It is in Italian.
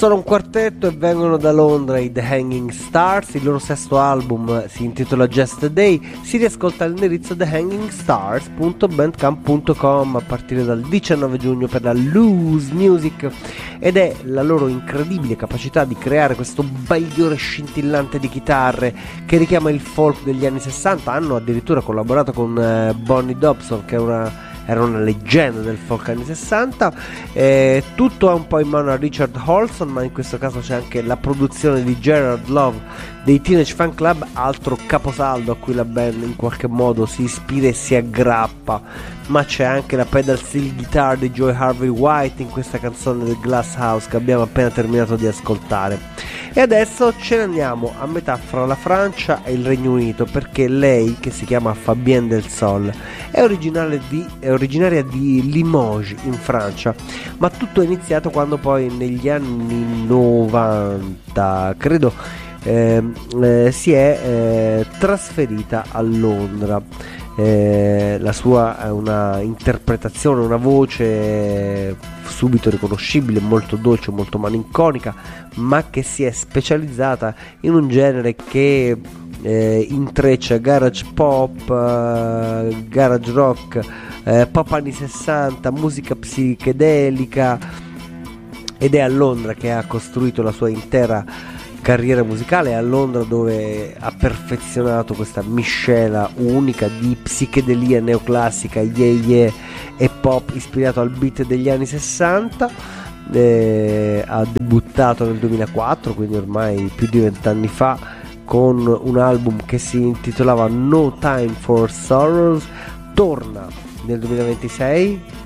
Sono un quartetto e vengono da Londra, i The Hanging Stars. Il loro sesto album si intitola Just a Day. Si riascolta all'indirizzo thehangingstars.bandcamp.com a partire dal 19 giugno per la Loose Music, ed è la loro incredibile capacità di creare questo bagliore scintillante di chitarre che richiama il folk degli anni 60. Hanno addirittura collaborato con Bonnie Dobson, che era una leggenda del folk anni 60. Tutto è un po' in mano a Richard Holson, ma in questo caso c'è anche la produzione di Gerard Love dei Teenage Fan Club, altro caposaldo a cui la band in qualche modo si ispira e si aggrappa. Ma c'è anche la pedal steel guitar di Joy Harvey White in questa canzone del Glass House che abbiamo appena terminato di ascoltare. E adesso ce ne andiamo a metà fra la Francia e il Regno Unito, perché lei, che si chiama Fabienne Del Sol, è originaria di Limoges in Francia, ma tutto è iniziato quando poi negli anni 90, credo, si è trasferita a Londra. La sua è una interpretazione, una voce subito riconoscibile, molto dolce, molto malinconica, ma che si è specializzata in un genere che intreccia garage pop, garage rock, pop anni 60, musica psichedelica, ed è a Londra che ha costruito la sua intera carriera musicale. È a Londra dove ha perfezionato questa miscela unica di psichedelia neoclassica, yeah e pop ispirato al beat degli anni 60. Ha debuttato nel 2004, quindi ormai più di 20 anni fa, con un album che si intitolava No Time for Sorrows. Torna nel 2026